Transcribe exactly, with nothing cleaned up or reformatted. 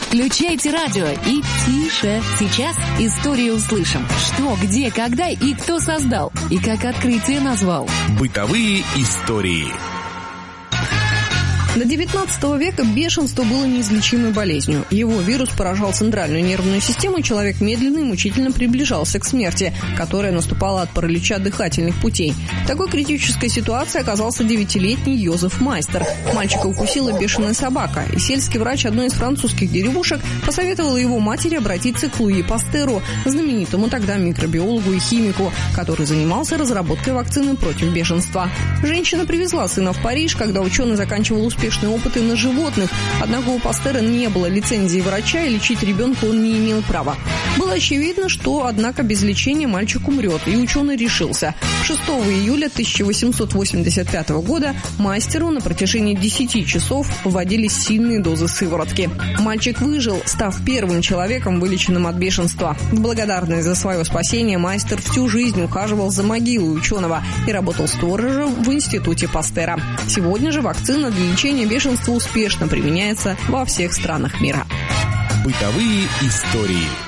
Включайте радио и тише. Сейчас историю услышим. Что, где, когда и кто создал, и как открытие назвал. Бытовые истории. До девятнадцатого века бешенство было неизлечимой болезнью. Его вирус поражал центральную нервную систему, и человек медленно и мучительно приближался к смерти, которая наступала от паралича дыхательных путей. В такой критической ситуации оказался девятилетний Йозеф Майстер. Мальчика укусила бешеная собака, и сельский врач одной из французских деревушек посоветовал его матери обратиться к Луи Пастеру, знаменитому тогда микробиологу и химику, который занимался разработкой вакцины против бешенства. Женщина привезла сына в Париж, когда ученый заканчивал успешные опыты на животных, однако у Пастера не было лицензии врача, и лечить ребенка он не имел права. Было очевидно, что, однако, без лечения мальчик умрет, и ученый решился. шестого июля тысяча восемьсот восемьдесят пятого года Майстеру на протяжении десяти часов вводились сильные дозы сыворотки. Мальчик выжил, став первым человеком, вылеченным от бешенства. В благодарность за свое спасение Майстер всю жизнь ухаживал за могилой ученого и работал сторожем в институте Пастера. Сегодня же вакцина для лечения бешенства успешно применяется во всех странах мира. Бытовые истории.